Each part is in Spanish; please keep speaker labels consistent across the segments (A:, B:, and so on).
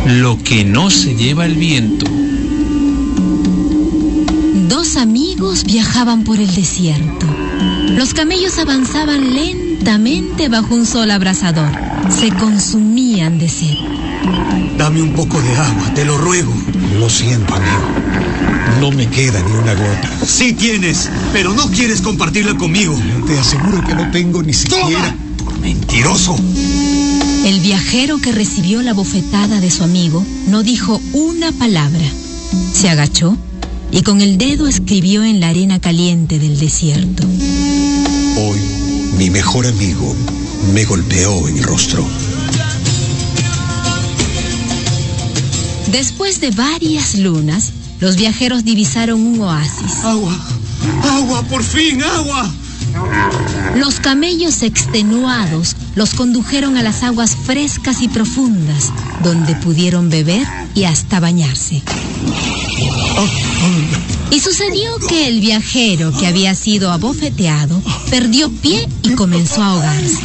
A: lo que no se lleva el viento.
B: Dos amigos viajaban por el desierto. Los camellos avanzaban lentamente bajo un sol abrasador. Se consumían de sed.
C: Dame un poco de agua, te lo ruego.
D: Lo siento, amigo. No me queda ni una gota.
C: Sí tienes, pero no quieres compartirla conmigo.
D: Te aseguro que no tengo ni siquiera...
C: ¡Toma! ¡Mentiroso!
B: El viajero que recibió la bofetada de su amigo no dijo una palabra. Se agachó y con el dedo escribió en la arena caliente del desierto.
D: Hoy, mi mejor amigo me golpeó en el rostro.
B: Después de varias lunas, los viajeros divisaron un oasis.
C: ¡Agua! ¡Agua! ¡Por fin, agua!
B: Los camellos extenuados los condujeron a las aguas frescas y profundas, donde pudieron beber y hasta bañarse. Y sucedió que el viajero que había sido abofeteado perdió pie y comenzó a ahogarse.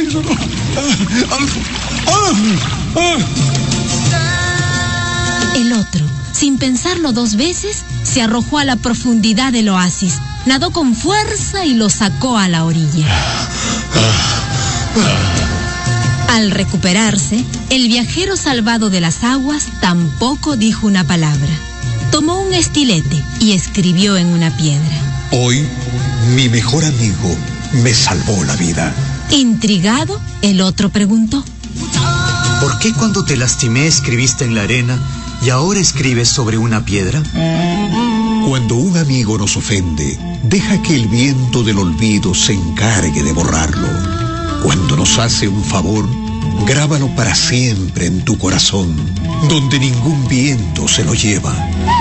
B: El otro, sin pensarlo dos veces, se arrojó a la profundidad del oasis, nadó con fuerza y lo sacó a la orilla. Al recuperarse, el viajero salvado de las aguas tampoco dijo una palabra. Tomó un estilete y escribió en una piedra.
D: Hoy, mi mejor amigo me salvó la vida.
B: Intrigado, el otro preguntó:
C: ¿por qué cuando te lastimé escribiste en la arena y ahora escribes sobre una piedra?
D: Cuando un amigo nos ofende, deja que el viento del olvido se encargue de borrarlo. Cuando nos hace un favor, grábalo para siempre en tu corazón, donde ningún viento se lo lleva.